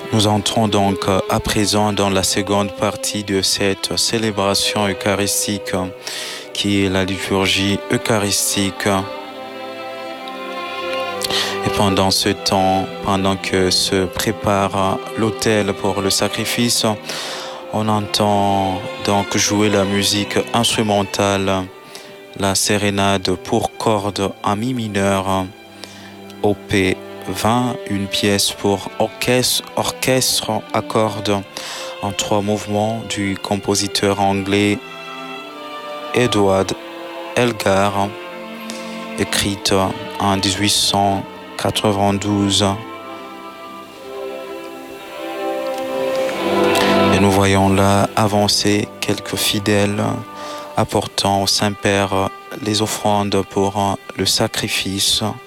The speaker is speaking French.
Nous entrons donc à présent dans la seconde partie de cette célébration eucharistique qui est la liturgie eucharistique. Et pendant ce temps, pendant que se prépare l'autel pour le sacrifice, on entend donc jouer la musique instrumentale, la sérénade pour cordes en mi mineur, OP 20, une pièce pour orchestre à cordes en 3 mouvements du compositeur anglais Edward Elgar, écrite en 1892. Et nous voyons là avancer quelques fidèles apportant au Saint-Père les offrandes pour le sacrifice.